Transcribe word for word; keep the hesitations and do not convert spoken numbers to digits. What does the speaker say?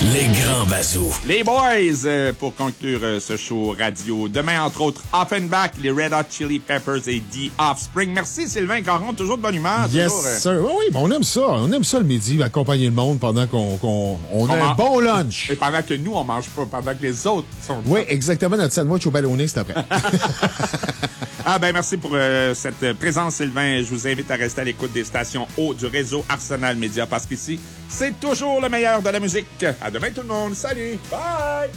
Les grands bazous. Les boys, euh, pour conclure euh, ce show radio. Demain, entre autres, Offenbach, les Red Hot Chili Peppers et The Offspring. Merci Sylvain Caron, toujours de bonne humeur. Yes, toujours, euh... sir. Oui, oui, ben on aime ça. On aime ça le midi, accompagner le monde pendant qu'on qu'on on a On un man... bon lunch. Et pendant que nous, on mange pas, pendant que les autres sont... Oui, exactement. Notre sandwich au ballonné, c'est après. Ah ben merci pour euh, cette présence, Sylvain. Je vous invite à rester à l'écoute des stations haut du réseau Arsenal Média parce qu'ici, c'est toujours le meilleur de la musique. À demain tout le monde. Salut. Bye.